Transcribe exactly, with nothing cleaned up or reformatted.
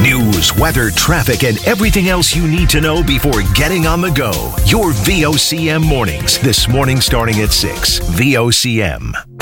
News, weather, traffic, and everything else you need to know before getting on the go. Your V O C M mornings. This morning starting at six. V O C M.